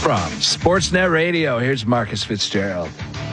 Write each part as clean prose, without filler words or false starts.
From Sportsnet Radio, here's Marcus Fitzgerald.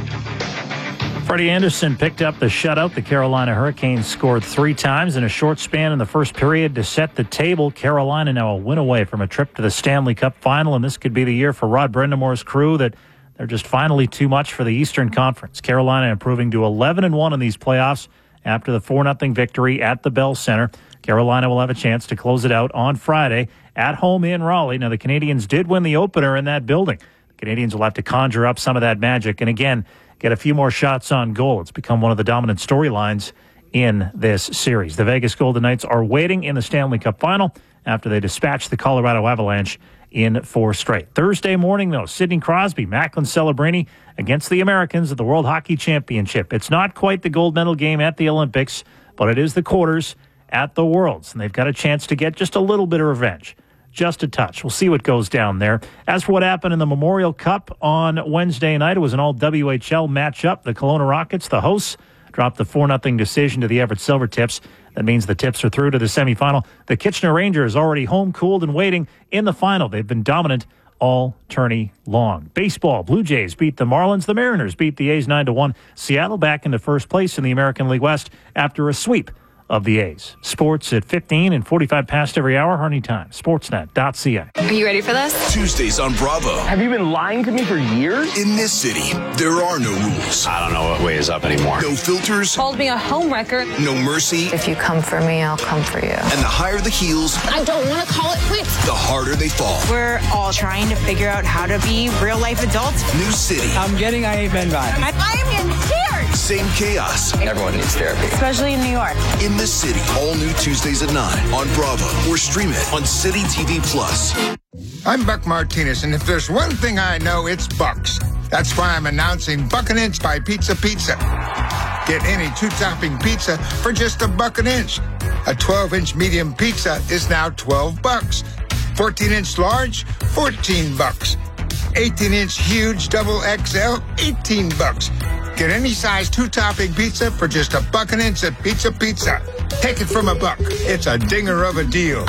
Freddie Anderson picked up the shutout. The Carolina Hurricanes scored 3 times in a short span in the first period to set the table. Carolina now a win away from a trip to the Stanley Cup final, and this could be the year for Rod Brendamore's crew that they're just finally too much for the Eastern Conference. Carolina improving to 11-1 in these playoffs after the 4-0 victory at the Bell Center. Carolina will have a chance to close it out on Friday at home in Raleigh. Now, the Canadians did win the opener in that building. The Canadians will have to conjure up some of that magic and, again, get a few more shots on goal. It's become one of the dominant storylines in this series. The Vegas Golden Knights are waiting in the Stanley Cup final after they dispatched the Colorado Avalanche in 4 straight. Thursday morning, though, Sidney Crosby, Macklin Celebrini against the Americans at the World Hockey Championship. It's not quite the gold medal game at the Olympics, but it is the quarters at the Worlds, and they've got a chance to get just a little bit of revenge. Just a touch. We'll see what goes down there. As for what happened in the Memorial Cup on Wednesday night, it was an all-WHL matchup. The Kelowna Rockets, the hosts, dropped the 4-0 decision to the Everett Silvertips. That means the Tips are through to the semifinal. The Kitchener Rangers already home, cooled, and waiting in the final. They've been dominant all tourney long. Baseball, Blue Jays beat the Marlins. The Mariners beat the A's 9-1. Seattle back into first place in the American League West after a sweep of the A's. Sports at 15 and 45 past every hour. Harney Time, sportsnet.ca. Are you ready for this? Tuesdays on Bravo. Have you been lying to me for years? In this city, there are no rules. I don't know what way is up anymore. No filters. Called me a homewrecker. No mercy. If you come for me, I'll come for you. And the higher the heels, I don't want to call it quits. the harder they fall. We're all trying to figure out how to be real-life adults. New city. I'm getting I Ain't Been Vibe. I am in tears! Same chaos. Everyone needs therapy. Especially in New York. In this city, all new Tuesdays at 9 on Bravo or stream it on City TV Plus. I'm Buck Martinez, and if there's one thing I know, it's Bucks. That's why I'm announcing Buck an Inch by Pizza Pizza. Get any 2-topping pizza for just $1 an inch. A 12-inch medium pizza is now $12. 14-inch large, $14. 18-inch huge double XL, $18. Get any size 2-topping pizza for just $1 an inch at Pizza Pizza. Take it from $1. It's a dinger of a deal.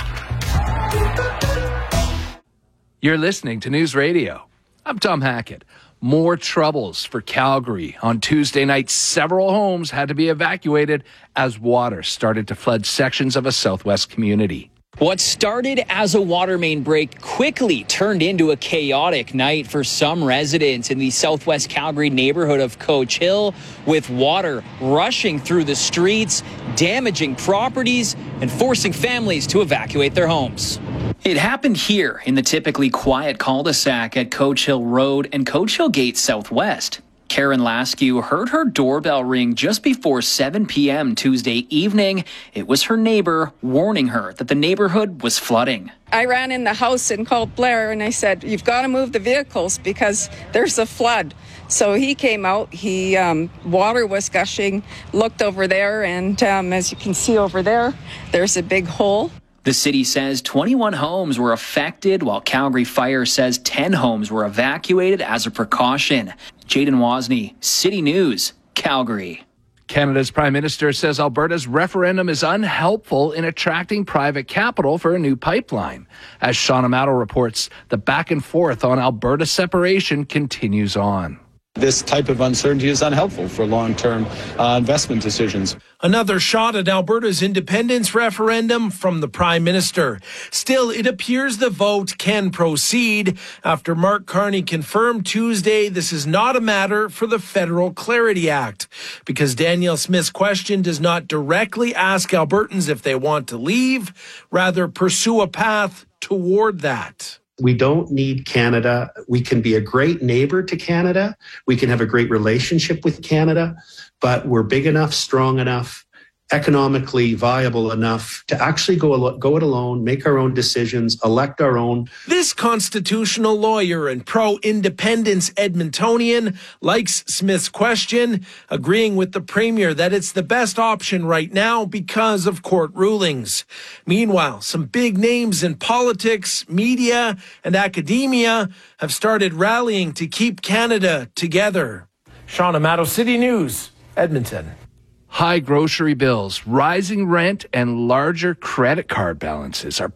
You're listening to News Radio. I'm Tom Hackett. More troubles for Calgary. On Tuesday night, several homes had to be evacuated as water started to flood sections of a southwest community. What started as a water main break quickly turned into a chaotic night for some residents in the southwest Calgary neighborhood of Coach Hill, with water rushing through the streets, damaging properties, and forcing families to evacuate their homes. It happened here in the typically quiet cul-de-sac at Coach Hill Road and Coach Hill Gate Southwest. Karen Laskew heard her doorbell ring just before 7 p.m. Tuesday evening. It was her neighbor warning her that the neighborhood was flooding. I ran in the house and called Blair, and I said, you've got to move the vehicles because there's a flood. So he came out, water was gushing, looked over there, and as you can see over there, there's a big hole. The city says 21 homes were affected, while Calgary Fire says 10 homes were evacuated as a precaution. Jaden Wozni, City News, Calgary. Canada's Prime Minister says Alberta's referendum is unhelpful in attracting private capital for a new pipeline. As Sean Amato reports, the back and forth on Alberta separation continues on. This type of uncertainty is unhelpful for long-term investment decisions. Another shot at Alberta's independence referendum from the Prime Minister. Still, it appears the vote can proceed after Mark Carney confirmed Tuesday this is not a matter for the Federal Clarity Act, because Danielle Smith's question does not directly ask Albertans if they want to leave, rather pursue a path toward that. We don't need Canada. We can be a great neighbor to Canada. We can have a great relationship with Canada, but we're big enough, strong enough, economically viable enough to actually go it alone, make our own decisions, elect our own. This constitutional lawyer and pro-independence Edmontonian likes Smith's question, agreeing with the Premier that it's the best option right now because of court rulings. Meanwhile, some big names in politics, media, and academia have started rallying to keep Canada together. Sean Amato, City News, Edmonton. High grocery bills, rising rent, and larger credit card balances are